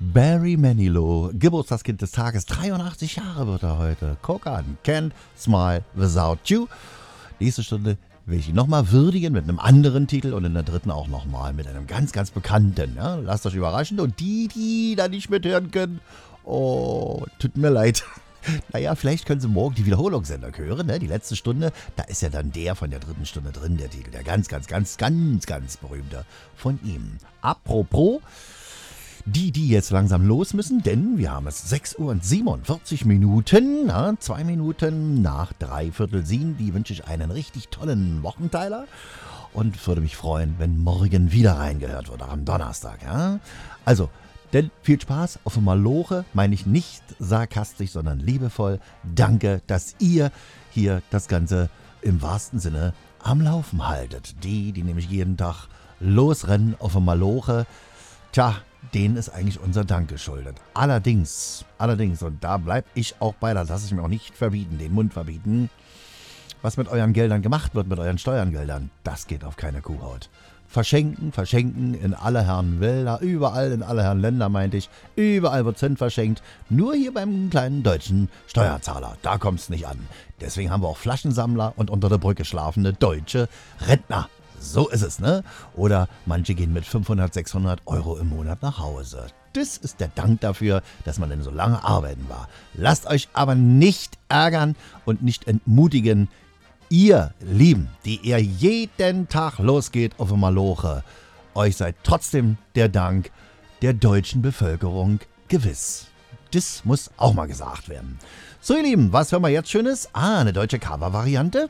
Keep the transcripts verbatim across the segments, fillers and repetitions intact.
Barry Manilow, Geburtstagskind des Tages, dreiundachtzig Jahre wird er heute. Guck an, Can't Smile Without You. Nächste Stunde will ich ihn nochmal würdigen mit einem anderen Titel und in der dritten auch nochmal mit einem ganz, ganz bekannten. Ja? Lasst euch überraschen und die, die da nicht mithören können, oh, tut mir leid. Naja, vielleicht können Sie morgen die Wiederholungssendung hören, ne? Die letzte Stunde, da ist ja dann der von der dritten Stunde drin, der Titel, der ganz, ganz, ganz, ganz, ganz berühmte von ihm. Apropos, die, die jetzt langsam los müssen, denn wir haben es sechs Uhr und siebenundvierzig Minuten, na, zwei Minuten nach dreiviertel sieben, die wünsche ich einen richtig tollen Wochenteiler und würde mich freuen, wenn morgen wieder reingehört wird, am Donnerstag, ja. Also, denn viel Spaß auf dem Maloche, meine ich nicht sarkastisch, sondern liebevoll. Danke, dass ihr hier das Ganze im wahrsten Sinne am Laufen haltet. Die, die nämlich jeden Tag losrennen auf dem Maloche, tja, denen ist eigentlich unser Dank geschuldet. Allerdings, allerdings, und da bleibe ich auch bei, das lasse ich mir auch nicht verbieten, den Mund verbieten, was mit euren Geldern gemacht wird, mit euren Steuergeldern, das geht auf keine Kuhhaut. Verschenken, verschenken in alle Herren Wälder, überall in alle Herren Länder, meinte ich. Überall wird Cent verschenkt. Nur hier beim kleinen deutschen Steuerzahler. Da kommt es nicht an. Deswegen haben wir auch Flaschensammler und unter der Brücke schlafende deutsche Rentner. So ist es, ne? Oder manche gehen mit fünfhundert, sechshundert Euro im Monat nach Hause. Das ist der Dank dafür, dass man denn so lange arbeiten war. Lasst euch aber nicht ärgern und nicht entmutigen. Ihr Lieben, die ihr jeden Tag losgeht auf dem Maloche, euch seid trotzdem der Dank der deutschen Bevölkerung gewiss. Das muss auch mal gesagt werden. So ihr Lieben, was hören wir jetzt Schönes? Ah, eine deutsche Cover-Variante.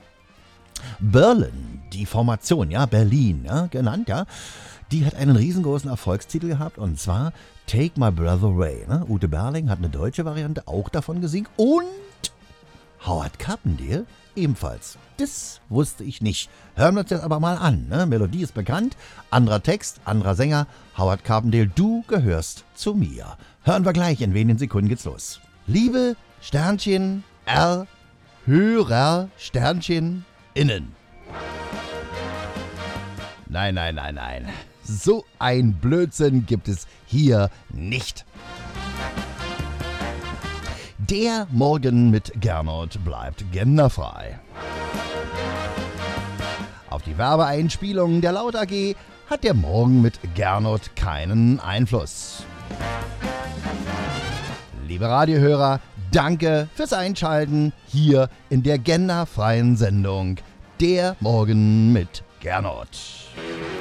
Berlin, die Formation, ja, Berlin, ja, genannt, ja. Die hat einen riesengroßen Erfolgstitel gehabt und zwar Take My Breath Away. Ne? Ute Berling hat eine deutsche Variante auch davon gesungen und Howard Carpendale ebenfalls. Das wusste ich nicht. Hören wir uns das aber mal an. Ne? Melodie ist bekannt, anderer Text, anderer Sänger. Howard Carpendale, du gehörst zu mir. Hören wir gleich, in wenigen Sekunden geht's los. Liebe Sternchen R, Hörer Sternchen innen. Nein, nein, nein, nein. So ein Blödsinn gibt es hier nicht. Der Morgen mit Gernot bleibt genderfrei. Auf die Werbeeinspielungen der Laut A G hat der Morgen mit Gernot keinen Einfluss. Liebe Radiohörer, danke fürs Einschalten hier in der genderfreien Sendung Der Morgen mit Gernot.